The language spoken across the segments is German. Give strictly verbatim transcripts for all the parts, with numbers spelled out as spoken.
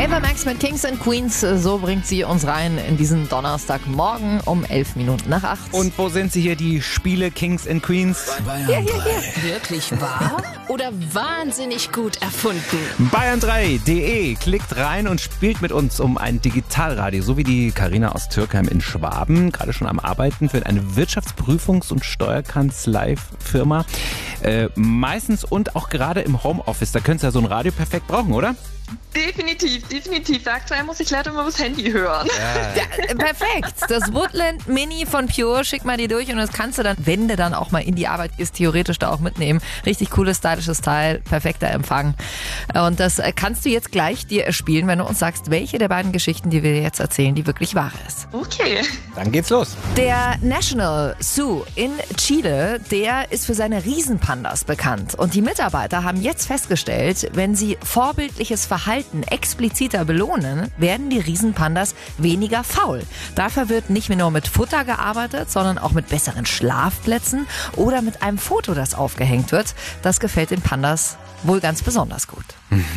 Ava Max mit Kings and Queens, so bringt sie uns rein in diesen Donnerstagmorgen um elf Minuten nach acht. Und wo sind sie hier, die Spiele Kings and Queens? Hier, hier, hier. Wirklich wahr oder wahnsinnig gut erfunden? Bayern drei punkt de, klickt rein und spielt mit uns um ein Digitalradio, so wie die Carina aus Türkheim in Schwaben, gerade schon am Arbeiten für eine Wirtschaftsprüfungs- und Steuerkanzlei-Firma. Äh, meistens und auch gerade im Homeoffice, da könntest du ja so ein Radio perfekt brauchen, oder? Definitiv, definitiv. Aktuell muss ich leider immer das Handy hören. Ja, perfekt. Das Woodland Mini von Pure, schick mal die durch und das kannst du dann, wenn du dann auch mal in die Arbeit gehst, theoretisch da auch mitnehmen. Richtig cooles, stylisches Teil, perfekter Empfang. Und das kannst du jetzt gleich dir erspielen, wenn du uns sagst, welche der beiden Geschichten, die wir dir jetzt erzählen, die wirklich wahr ist. Okay. Dann geht's los. Der National Zoo in Chile, der ist für seine Riesenpandas bekannt. Und die Mitarbeiter haben jetzt festgestellt, wenn sie vorbildliches Verhalten expliziter belohnen, werden die Riesenpandas weniger faul. Dafür wird nicht mehr nur mit Futter gearbeitet, sondern auch mit besseren Schlafplätzen oder mit einem Foto, das aufgehängt wird. Das gefällt den Pandas wohl ganz besonders gut.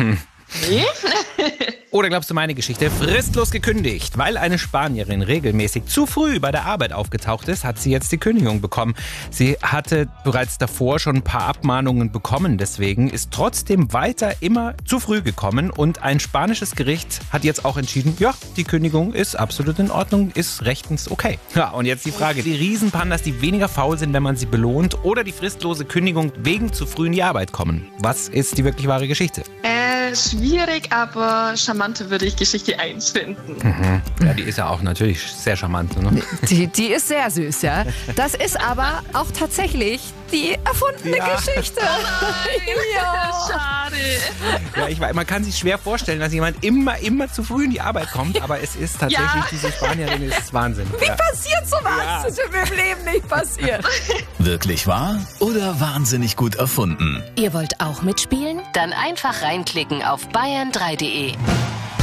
Oder glaubst du meine Geschichte? Fristlos gekündigt. Weil eine Spanierin regelmäßig zu früh bei der Arbeit aufgetaucht ist, hat sie jetzt die Kündigung bekommen. Sie hatte bereits davor schon ein paar Abmahnungen bekommen, deswegen ist trotzdem weiter immer zu früh gekommen und ein spanisches Gericht hat jetzt auch entschieden, ja, die Kündigung ist absolut in Ordnung, ist rechtens okay. Ja, und jetzt die Frage, die Riesenpandas, die weniger faul sind, wenn man sie belohnt, oder die fristlose Kündigung wegen zu früh in die Arbeit kommen. Was ist die wirklich wahre Geschichte? Äh, schwierig, aber charmante würde ich Geschichte eins finden. Mhm. Ja, die ist ja auch natürlich sehr charmant. Ne? Die, die ist sehr süß, ja. Das ist aber auch tatsächlich die erfundene Ja. Geschichte. Ja. Schade. Ja, ich weiß, man kann sich schwer vorstellen, dass jemand immer, immer zu früh in die Arbeit kommt, aber es ist tatsächlich, Ja. diese Spanierin ist Wahnsinn. Wie Ja. passiert sowas? Ja. Das ist mir im Leben nicht passiert. Wirklich wahr oder wahnsinnig gut erfunden? Ihr wollt auch mitspielen? Dann einfach reinklicken auf bayern drei punkt de.